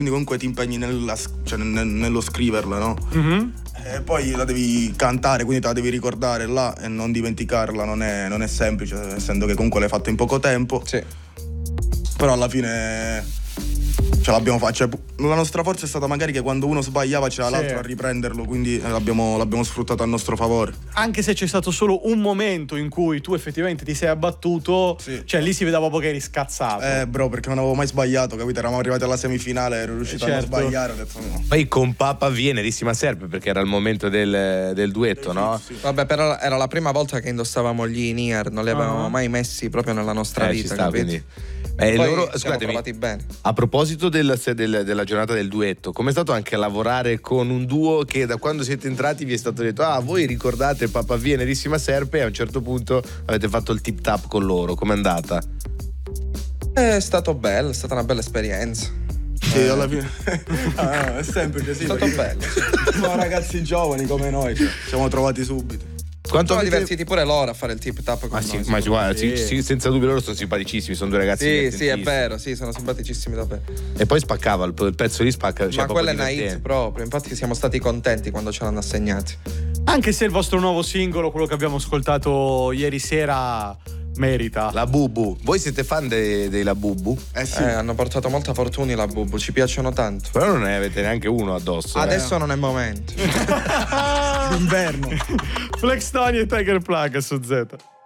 quindi comunque ti impegni nello scriverla, no? Mm-hmm. E poi la devi cantare, quindi te la devi ricordare là e non dimenticarla, non è semplice, essendo che comunque l'hai fatto in poco tempo. Sì. Però alla fine ce l'abbiamo fatta. Cioè, la nostra forza è stata magari che quando uno sbagliava c'era l'altro a riprenderlo, quindi l'abbiamo sfruttato a nostro favore. Anche se c'è stato solo un momento in cui tu effettivamente ti sei abbattuto, cioè lì si vedeva proprio che eri scazzato. Bro, perché non avevo mai sbagliato, capito? Eravamo arrivati alla semifinale, ero riuscito a non sbagliare, ho detto no. Poi con Papa Vienerissima Serpe, perché era il momento del duetto, no? Sì. Vabbè, però era la prima volta che indossavamo gli in-ear, non li avevamo mai messi proprio nella nostra Ci vita, sta, capito? quindi. Poi Loro, siamo scusatemi, trovati bene. a proposito della giornata del duetto, com'è stato anche lavorare con un duo che da quando siete entrati vi è stato detto voi ricordate Papa Vienerissima Serpe, e a un certo punto avete fatto il tip tap con loro, com'è andata? È stato bello, è stata una bella esperienza. Sì, alla fine. No, è semplice, sì. È stato bello. Sono ragazzi giovani come noi, cioè, ci siamo trovati subito. Quanto Sono avete... divertiti pure loro a fare il tip tap con Ma noi. sì, ma guarda, sì, senza dubbio loro sono simpaticissimi, sono due ragazzi Sì, è divertentissimi. vero, sì, sono simpaticissimi davvero. E poi spaccava, il pezzo lì spacca, cioè, Ma quella è proprio una hit divertente. proprio, infatti siamo stati contenti quando ce l'hanno assegnati. Anche se il vostro nuovo singolo, quello che abbiamo ascoltato ieri sera, merita. La Bubu, voi siete fan dei La Bubu? Sì. Hanno portato molta fortuna la Bubu, ci piacciono tanto. Però non ne avete neanche uno addosso. Adesso non è il momento. D'inverno. Flex Tony e Tiger Plug su Z.